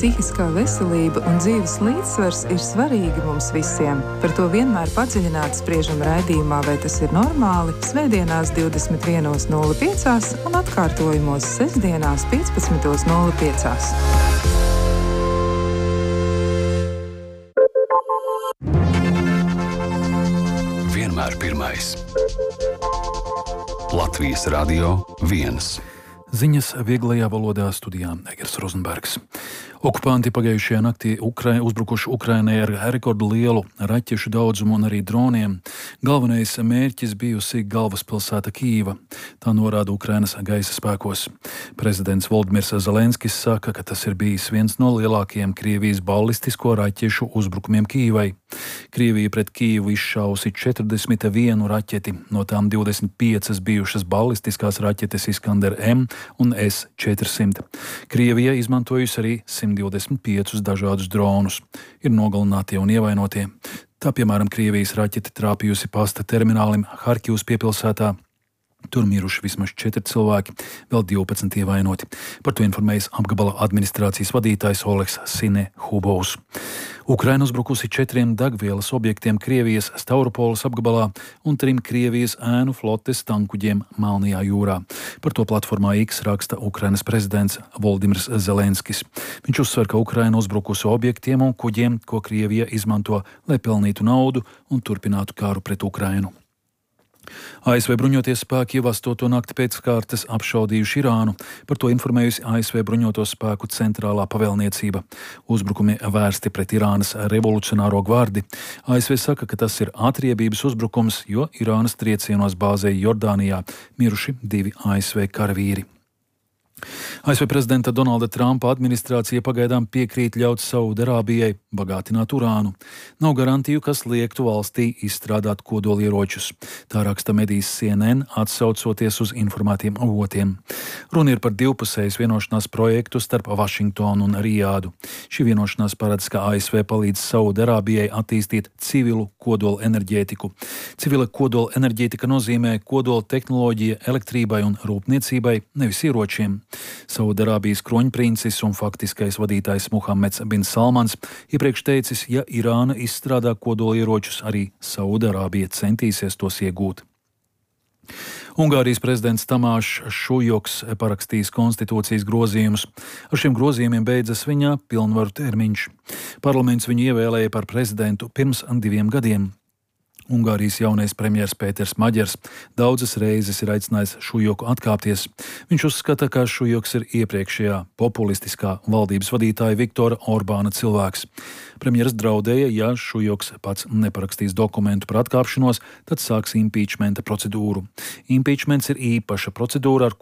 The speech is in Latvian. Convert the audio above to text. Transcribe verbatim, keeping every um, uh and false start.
Psihiskā veselība un dzīves līdzsvars ir svarīgi mums visiem. Par to vienmēr padziļināti spriežam raidījumā Vai tas ir normāli? Svētdienās divdesmit vienos nulle piecos un atkārtojumos sestdienās piecpadsmitos nulle piecos. Vienmēr pirmais. Latvijas Radio viens. Ziņas vieglajā valodā studijā Egers Rozenbergs. Okupanti pagājušajā naktī Ukrai, uzbrukuši Ukrainai ar rekordu lielu raķešu daudzumu un arī droniem. Galvenais mērķis bijusi galvaspilsēta Kīva. Tā norāda Ukrainas gaisa spēkos. Prezidents Voldimirs Zelenskis saka, ka tas ir bijis viens no lielākajiem Krievijas ballistisko raķešu uzbrukumiem Kīvai. Krievija pret Kīvu izšausi četrdesmit vienu raķeti, no tām divdesmit piecas bijušas ballistiskās raķetes Iskander M un S četrsimt. Krievija izmantojusi arī simt divdesmit piecus dažādus dronus. Ir nogalinātie un ievainotie. Tā, piemēram, Krievijas raķete trāpījusi pasta terminālim Harkivas piepilsētā. Tur miruši vismaz četri cilvēki, vēl divpadsmit ievainoti. Par to informējas apgabala administrācijas vadītājs Oleks Sinehubovs. Ukraina uzbrukusi četriem degvielas objektiem Krievijas Stavropoles apgabalā un trim Krievijas ēnu flotes tankuģiem Melnajā jūrā. Par to platformā X raksta Ukrainas prezidents Voldimirs Zelenskis. Viņš uzsver, ka Ukraina uzbrukusi objektiem un kuģiem, ko Krievija izmanto, lai pelnītu naudu un turpinātu kāru pret Ukrainu. A S V bruņoties spēki jau astoto nakti pēc kārtas apšaudījuši Irānu. Par to informējusi A S V bruņoto spēku centrālā pavēlniecība. Uzbrukumi vērsti pret Irānas revolucionāro gvardi. A S V saka, ka tas ir atriebības uzbrukums, jo Irānas triecienos bāzei Jordānijā miruši divi A S V karavīri. A S V prezidenta Donalda Trumpa administrācija pagaidām piekrīt ļaut Saudarābijai bagātināt urānu. Nav garantiju, kas liektu valstī izstrādāt kodolieročus. Tā raksta medijas C N N, atsaucoties uz informētiem avotiem. Runa ir par divpusējas vienošanās projektu starp Vašingtonu un Rijādu. Šī vienošanās paredz, ka A S V palīdz Saudarābijai attīstīt civilu kodola enerģētiku. Civila kodola enerģētika nozīmē kodola tehnoloģija elektrībai un rūpniecībai, nevis ieročiem. Saudarābijas kroņprincis un faktiskais vadītājs Muhameds bin Salmans iepriekš teicis, ja Irāna izstrādā kodolieročus, arī Saudarābija centīsies tos iegūt. Ungārijas prezidents Tamāšs Šujoks parakstījis konstitūcijas grozījumus. Ar šiem grozījumiem beidzas viņa pilnvaru termiņš. Parlaments viņu ievēlēja par prezidentu pirms diviem gadiem. Ungārijas jaunais premjers Pēters Maģers daudzas reizes ir aicinājis Šujoku atkāpties. Viņš uzskata, ka Šujoks ir iepriekšējā populistiskā valdības vadītāja Viktora Orbāna cilvēks. Premjers draudēja, ja Šujoks pats neparakstīs dokumentu par atkāpšanos, tad sāks impeachmenta procedūru. Impeachments ir īpaša procedūra, ar